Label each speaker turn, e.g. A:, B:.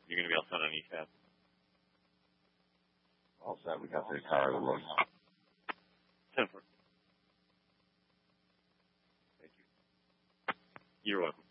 A: You're going to be all set on EFAP.
B: All set. We got the car loaded.
A: 10-4. Thank you. You're welcome.